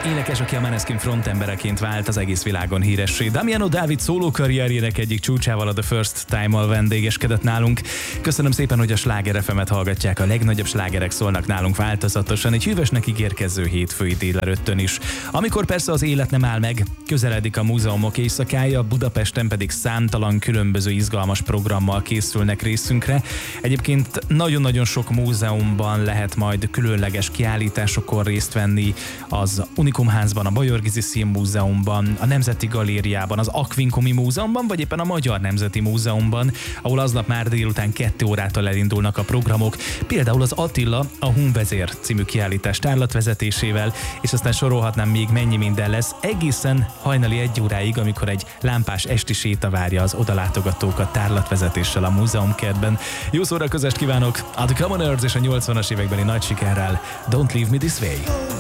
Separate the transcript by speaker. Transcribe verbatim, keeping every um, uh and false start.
Speaker 1: énekes, aki a Maneskin frontembereként vált az egész világon híressé. Damiano David szóló karrierjének egyik csúcsával, a The First Time-mal vendégeskedett nálunk. Köszönöm szépen, hogy a Sláger ef emet hallgatják, a legnagyobb slágerek szólnak nálunk változatosan, egy hűvösnek ígérkező hétfői délelőttön is. Amikor persze az élet nem áll meg, közeledik a múzeumok éjszakája, Budapesten pedig számtalan különböző izgalmas programmal készülnek részünkre. Egyébként nagyon-nagyon sok múzeumban lehet majd különleges kiállításokon részt venni, az Unikum házban, a Bajor-Gizi Színmúzeumban, a Nemzeti Galériában, az Aquincumi Múzeumban, vagy éppen a Magyar Nemzeti Múzeumban, ahol aznap már délután kettő órától elindulnak a programok, például az Attila, a Hunvezér című kiállítás tárlatvezetésével, és aztán sorolhatnám még mennyi minden lesz, egészen hajnali egy óráig, amikor egy lámpás esti séta várja az odalátogatókat tárlatvezetéssel a múzeumkertben. Jó szórakozást kívánok! A The Commoners és a nyolcvanas évekbeli nagy sikerrel Don't Leave Me This Way.